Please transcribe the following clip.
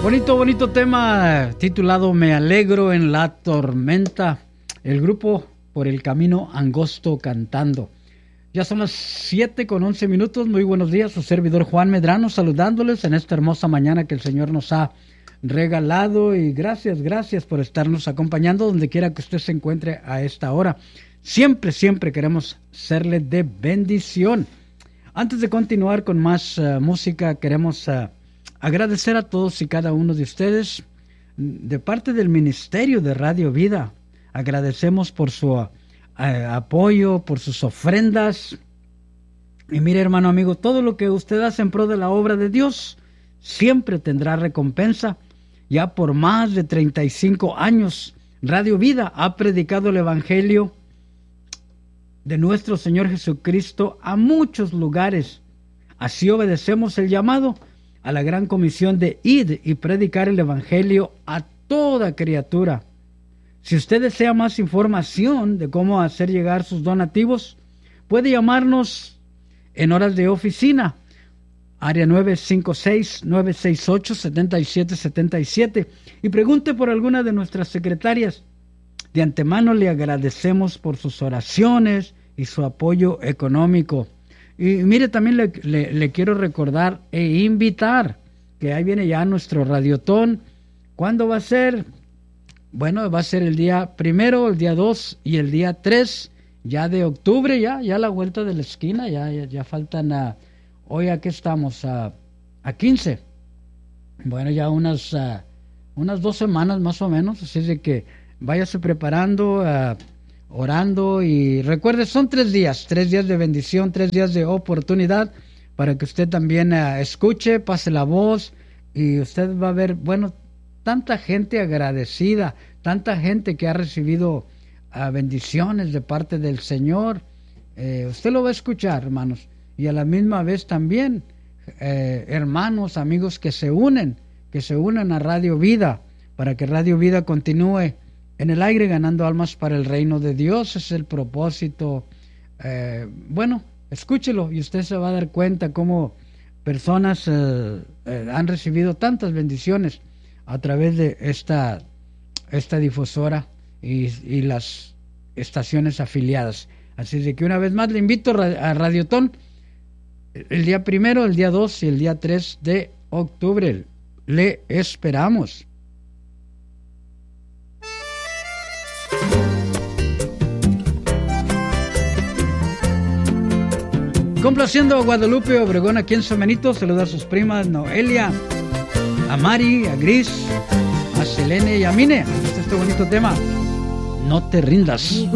Bonito tema titulado Me alegro en la tormenta. El grupo Por el Camino Angosto cantando. Ya son las 7:11. Muy buenos días, su servidor Juan Medrano saludándoles en esta hermosa mañana que el Señor nos ha regalado, y gracias por estarnos acompañando donde quiera que usted se encuentre a esta hora. Siempre queremos serle de bendición. Antes de continuar con más música, queremos agradecer a todos y cada uno de ustedes de parte del Ministerio de Radio Vida. Agradecemos por su apoyo, por sus ofrendas. Y mire, hermano amigo, todo lo que usted hace en pro de la obra de Dios siempre tendrá recompensa. Ya por más de 35 años, Radio Vida ha predicado el Evangelio de nuestro Señor Jesucristo a muchos lugares. Así obedecemos el llamado a la gran comisión de ir y predicar el Evangelio a toda criatura. Si usted desea más información de cómo hacer llegar sus donativos, puede llamarnos en horas de oficina, área 956-968-7777, y pregunte por alguna de nuestras secretarias. De antemano le agradecemos por sus oraciones y su apoyo económico. Y mire, también le quiero recordar e invitar que ahí viene ya nuestro radiotón. ¿Cuándo va a ser? Bueno, va a ser el día 1, el día 2 y el día 3 ya de octubre, ya a la vuelta de la esquina, ya faltan, hoy aquí estamos a 15. Bueno, ya unas 2 semanas más o menos, así es de que váyase preparando, orando, y recuerde, son 3 días de bendición, 3 días de oportunidad para que usted también escuche, pase la voz, y usted va a ver, bueno, tanta gente agradecida, tanta gente que ha recibido bendiciones de parte del Señor. Usted lo va a escuchar, hermanos, y a la misma vez también hermanos, amigos que se unen a Radio Vida, para que Radio Vida continúe en el aire ganando almas para el reino de Dios. Ese es el propósito. Bueno, escúchelo y usted se va a dar cuenta cómo personas han recibido tantas bendiciones a través de esta difusora y las estaciones afiliadas. Así de que una vez más le invito a Radiotón el día 1, el día 2 y el día 3 de octubre. Le esperamos. Complaciendo a Guadalupe Obregón aquí en San Benito, saluda a sus primas Noelia, a Mari, a Gris, a Selene y a Mine. Este bonito tema, No te rindas.